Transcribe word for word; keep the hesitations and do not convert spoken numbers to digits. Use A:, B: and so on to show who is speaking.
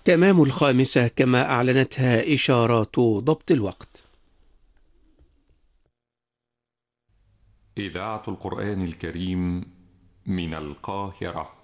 A: تمام الخامسة كما أعلنتها إشارات ضبط الوقت.
B: إذاعة القرآن الكريم من القاهرة.